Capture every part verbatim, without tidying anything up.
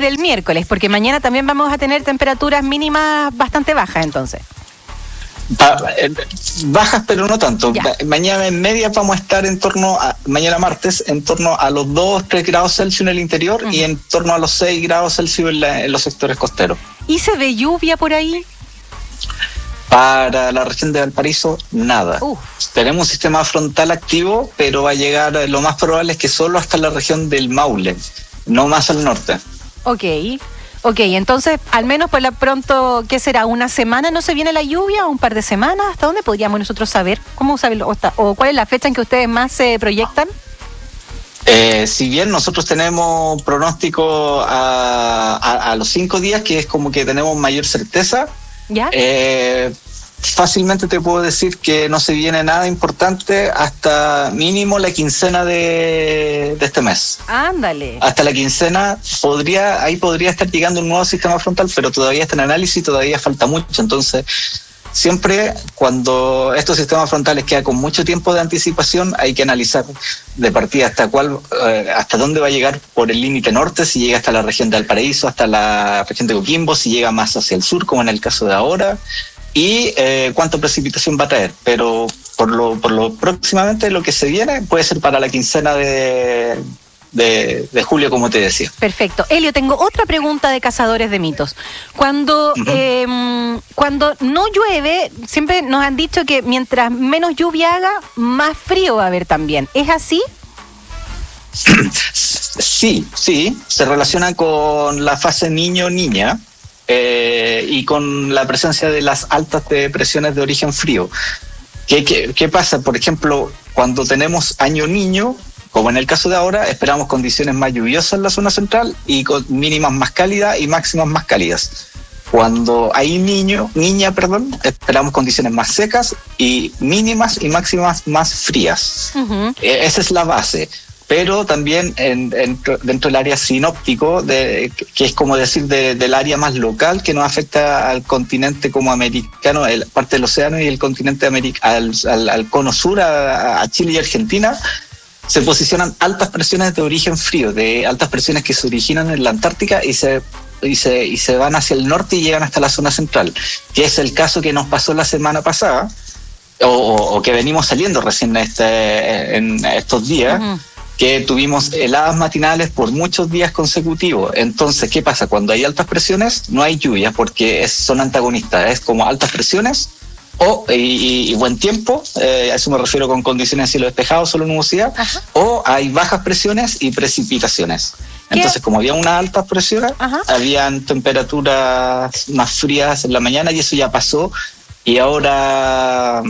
desde el miércoles, porque mañana también vamos a tener temperaturas mínimas bastante bajas entonces. Bajas, pero no tanto. Ya. Mañana en media vamos a estar en torno a, mañana martes, en torno a los dos, tres grados Celsius en el interior, uh-huh, y en torno a los seis grados Celsius en, la, en los sectores costeros. ¿Y se ve lluvia por ahí? Para la región de Valparaíso, nada. Uh. Tenemos un sistema frontal activo, pero va a llegar, lo más probable es que solo hasta la región del Maule, no más al norte. Ok, ok, entonces, al menos por la pronto, ¿qué será? ¿Una semana no se viene la lluvia? ¿O un par de semanas? ¿Hasta dónde podríamos nosotros saber? ¿Cómo saben, o, o cuál es la fecha en que ustedes más se proyectan? Eh, si bien nosotros tenemos pronóstico a, a, a los cinco días, que es como que tenemos mayor certeza, ¿ya? Eh, fácilmente te puedo decir que no se viene nada importante hasta mínimo la quincena de, de este mes. Ándale. Hasta la quincena podría, ahí podría estar llegando un nuevo sistema frontal, pero todavía está en análisis y todavía falta mucho. Entonces, siempre cuando estos sistemas frontales quedan con mucho tiempo de anticipación, hay que analizar de partida hasta cuál, eh, hasta dónde va a llegar por el límite norte, si llega hasta la región de Valparaíso, hasta la región de Coquimbo, si llega más hacia el sur, como en el caso de ahora, y eh, cuánta precipitación va a traer. Pero por lo, por lo próximamente lo que se viene puede ser para la quincena de... De, de julio, como te decía. Perfecto. Elio, tengo otra pregunta de Cazadores de Mitos. Cuando, uh-huh, eh, cuando no llueve, siempre nos han dicho que mientras menos lluvia haga, más frío va a haber también. ¿Es así? Sí, sí. Se relaciona con la fase niño-niña eh, y con la presencia de las altas depresiones de origen frío. ¿Qué, qué, qué pasa? Por ejemplo, cuando tenemos año niño, como en el caso de ahora, esperamos condiciones más lluviosas en la zona central y con mínimas más cálidas y máximas más cálidas. Cuando hay niño, niña, perdón, esperamos condiciones más secas y mínimas y máximas más frías. Uh-huh. Eh, esa es la base. Pero también en, en, dentro del área sinóptico, de, que es como decir de, del área más local que nos afecta al continente como americano, el, parte del océano y el continente americ- al, al, al cono sur, a, a Chile y Argentina, se posicionan altas presiones de origen frío, de altas presiones que se originan en la Antártica y se, y se, y se van hacia el norte y llegan hasta la zona central, que es el caso que nos pasó la semana pasada, o, o que venimos saliendo recién este, en estos días, uh-huh, que tuvimos heladas matinales por muchos días consecutivos. Entonces, ¿qué pasa? Cuando hay altas presiones, no hay lluvia, porque es, son antagonistas, es como altas presiones o y, y buen tiempo, eh, a eso me refiero con condiciones de cielo despejado, solo nubosidad, ajá, o hay bajas presiones y precipitaciones. Entonces, como había unas altas presiones, ajá, habían temperaturas más frías en la mañana y eso ya pasó, y ahora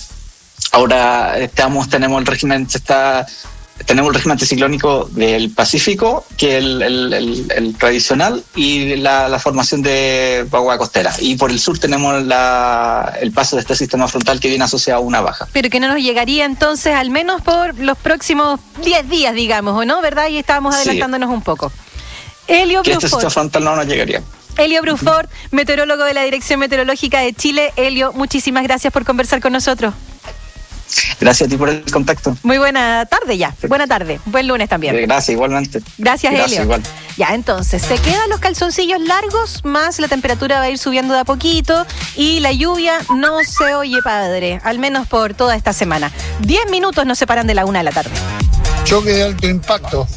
ahora estamos, tenemos el régimen, se está tenemos el régimen anticiclónico del Pacífico, que es el, el, el, el tradicional, y la, la formación de vaguada costera. Y por el sur tenemos la, el paso de este sistema frontal que viene asociado a una baja. Pero que no nos llegaría entonces al menos por los próximos diez días, digamos, ¿o no? ¿Verdad? Y estábamos adelantándonos, sí, un poco. Elio que Brufort. Este sistema frontal no nos llegaría. Elio Brufort, meteorólogo de la Dirección Meteorológica de Chile. Elio, muchísimas gracias por conversar con nosotros. Gracias a ti por el contacto. Muy buena tarde ya. Buena tarde. Buen lunes también. Gracias, igualmente. Gracias, Gracias Elio. Igual. Ya, entonces, se quedan los calzoncillos largos, más la temperatura va a ir subiendo de a poquito y la lluvia no se oye, padre, al menos por toda esta semana. Diez minutos nos separan de la una de la tarde. Choque de alto impacto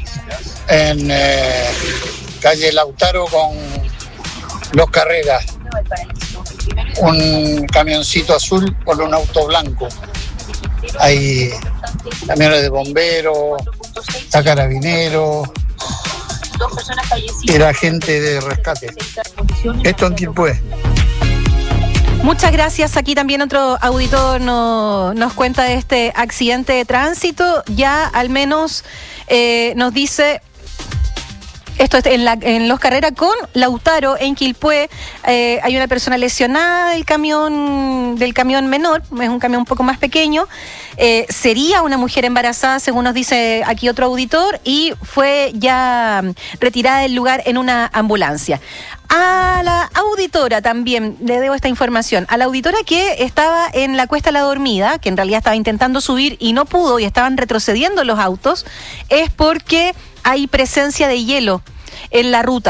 en eh, calle Lautaro con Los Carreras. Un camioncito azul con un auto blanco. Hay camiones de bomberos, está carabinero y la gente de rescate. Esto en Quilpué. Muchas gracias. Aquí también otro auditor no, nos cuenta de este accidente de tránsito. Ya al menos eh, nos dice... Esto es en, la, en Los Carreras con Lautaro, en Quilpué. Eh, hay una persona lesionada del camión, del camión menor, es un camión un poco más pequeño. Eh, sería una mujer embarazada, según nos dice aquí otro auditor, y fue ya retirada del lugar en una ambulancia. A la auditora también le debo esta información. A la auditora que estaba en la Cuesta La Dormida, que en realidad estaba intentando subir y no pudo y estaban retrocediendo los autos, es porque hay presencia de hielo en la ruta.